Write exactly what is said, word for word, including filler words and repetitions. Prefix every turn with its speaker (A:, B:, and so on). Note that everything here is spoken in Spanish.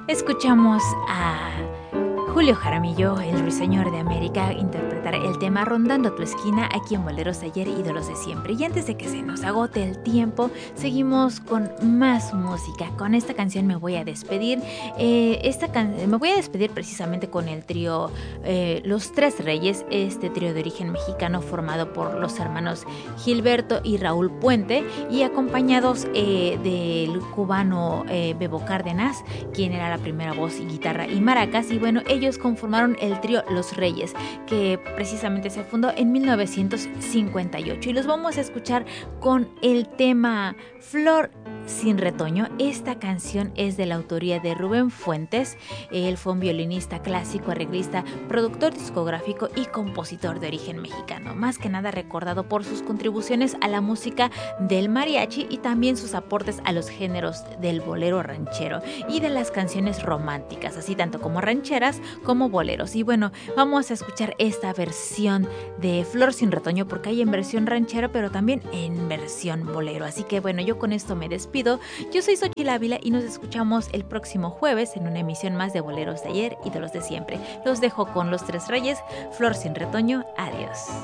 A: Escuchamos a Julio Jaramillo, el ruiseñor de América, interpretar el tema Rondando tu esquina aquí en Boleros de Ayer, ídolos de siempre. Y antes de que se nos agote el tiempo, seguimos con más música. Con esta canción me voy a despedir. Eh, esta can me voy a despedir precisamente con el trío eh, Los Tres Reyes, este trío de origen mexicano formado por los hermanos Gilberto y Raúl Puente y acompañados eh, del cubano eh, Bebo Cárdenas, quien era la primera voz, guitarra y maracas. Y bueno, ellos conformaron el trío Los Reyes, que precisamente se fundó en mil novecientos cincuenta y ocho, y los vamos a escuchar con el tema Flor sin retoño. Esta canción es de la autoría de Rubén Fuentes. Él fue un violinista clásico, arreglista, productor discográfico y compositor de origen mexicano, más que nada recordado por sus contribuciones a la música del mariachi y también sus aportes a los géneros del bolero ranchero y de las canciones románticas, así tanto como rancheras como boleros. Y bueno, vamos a escuchar esta versión de Flor sin retoño porque hay en versión ranchero pero también en versión bolero. Así que bueno, yo con esto me despido. Yo soy Xochitl Ávila y nos escuchamos el próximo jueves en una emisión más de Boleros de Ayer, ídolos de siempre. Los dejo con Los Tres Reyes, Flor sin retoño. Adiós.